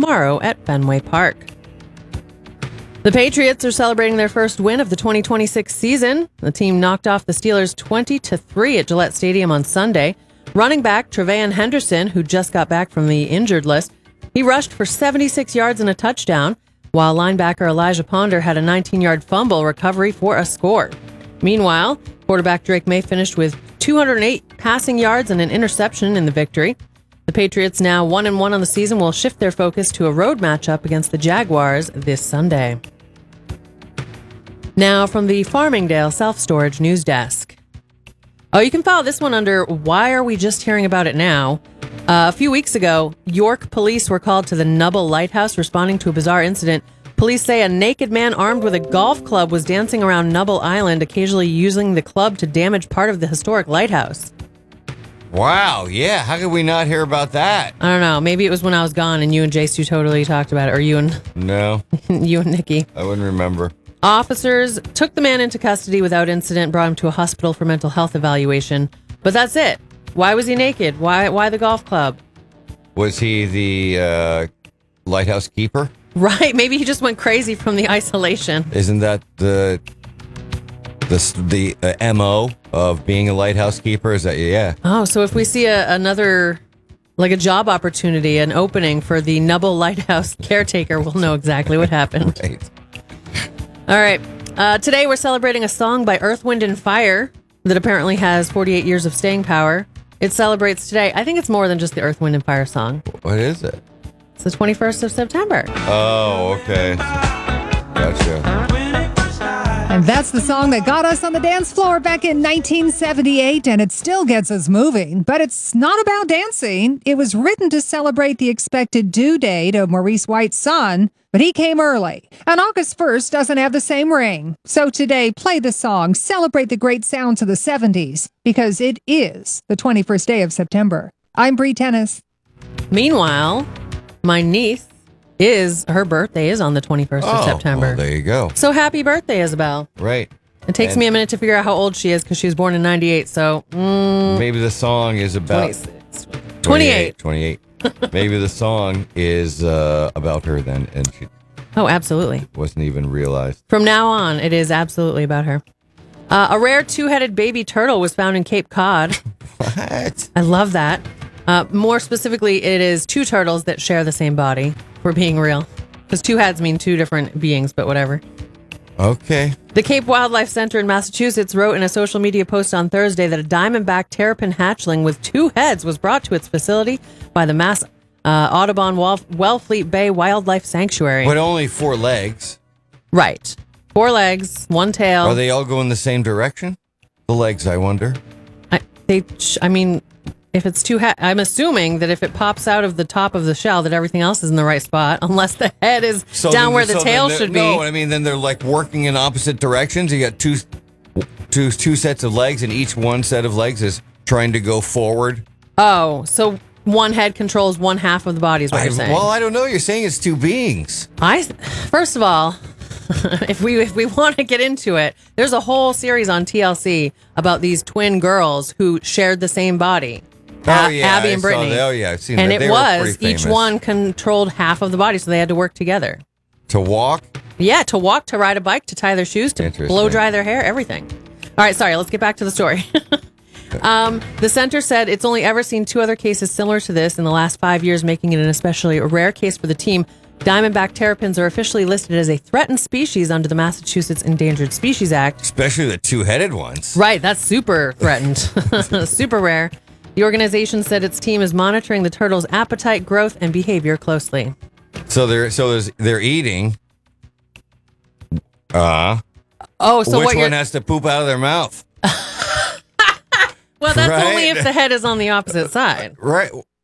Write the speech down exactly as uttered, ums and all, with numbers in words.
tomorrow at Fenway Park. The Patriots are celebrating their first win of the twenty twenty-six season. The team knocked off the Steelers twenty to three at Gillette Stadium on Sunday. Running back Trevayon Henderson, who just got back from the injured list, he rushed for seventy-six yards and a touchdown, while linebacker Elijah Ponder had a nineteen-yard fumble recovery for a score. Meanwhile, quarterback Drake May finished with two hundred eight passing yards and an interception in the victory. The Patriots, now one and one on the season, will shift their focus to a road matchup against the Jaguars this Sunday. Now from the Farmingdale Self-Storage News Desk. Oh, you can follow this one under Why Are We Just Hearing About It Now? Uh, a few weeks ago, York police were called to the Nubble Lighthouse responding to a bizarre incident. Police say a naked man armed with a golf club was dancing around Nubble Island, occasionally using the club to damage part of the historic lighthouse. Wow, yeah. How could we not hear about that? I don't know. Maybe it was when I was gone and you and Jace, you totally talked about it. Or you and No, you and Nikki. I wouldn't remember. Officers took the man into custody without incident, brought him to a hospital for mental health evaluation. But that's it. Why was he naked? Why Why the golf club? Was he the uh, lighthouse keeper? Right. Maybe he just went crazy from the isolation. Isn't that the the the uh, M O of being a lighthouse keeper? Is that yeah? Oh, so if we see a, another, like a job opportunity, an opening for the Nubble Lighthouse caretaker, we'll know exactly what happened. Right. All right. Uh, today we're celebrating a song by Earth, Wind and Fire that apparently has forty-eight years of staying power. It celebrates today. I think it's more than just the Earth, Wind and Fire song. What is it? It's the twenty-first of September. Oh, okay. Gotcha. And that's the song that got us on the dance floor back in nineteen seventy-eight, and it still gets us moving. But it's not about dancing. It was written to celebrate the expected due date of Maurice White's son, but he came early. And August first doesn't have the same ring. So today, play the song, celebrate the great sounds of the seventies, because it is the twenty-first day of September. I'm Bree Tennis. Meanwhile, my niece is, her birthday is on the twenty-first Oh, of September. well, there you go. So happy birthday, Isabel. Right. It takes And me a minute to figure out how old she is because she was born in ninety-eight. So mm, maybe the song is about twenty-six, twenty-eight. twenty-eight. Maybe the song is uh, about her then, and she Oh, absolutely. wasn't even realized. From now on, it is absolutely about her. Uh, a rare two-headed baby turtle was found in Cape Cod. What? I love that. Uh, more specifically, it is two turtles that share the same body, for being real. Because two heads mean two different beings, but whatever. Okay. The Cape Wildlife Center in Massachusetts wrote in a social media post on Thursday that a diamondback terrapin hatchling with two heads was brought to its facility by the Mass uh, Audubon Wall- Wellfleet Bay Wildlife Sanctuary. But only four legs. Right. Four legs, one tail. Are they all going the same direction? The legs, I wonder. I, they, I mean, if it's two head, I'm assuming that if it pops out of the top of the shell, that everything else is in the right spot, unless the head is So down then- where the so tail then should they're- be. No, I mean, then they're like working in opposite directions. You got two, two, two sets of legs, and each one set of legs is trying to go forward. Oh, so one head controls one half of the body is what I, you're saying. well, I don't know. You're saying it's two beings. I, first of all, if we if we want to get into it, there's a whole series on T L C about these twin girls who shared the same body. Oh, A- yeah, Abby I and saw Brittany. that. Oh, yeah, I've seen and that. it They were was pretty each famous. one controlled half of the body, so they had to work together. To walk? Yeah, to walk, to ride a bike, to tie their shoes, to Interesting. blow dry their hair, everything. All right, sorry, let's get back to the story. um, the center said it's only ever seen two other cases similar to this in the last five years, making it an especially rare case for the team. Diamondback terrapins are officially listed as a threatened species under the Massachusetts Endangered Species Act. Especially the two-headed ones. Right, that's super threatened. Super rare. The organization said its team is monitoring the turtles' appetite, growth, and behavior closely. So they're so there's, they're eating. Uh, Oh, so which what one you're... has to poop out of their mouth? Well, that's Right. only if the head is on the opposite side. Right.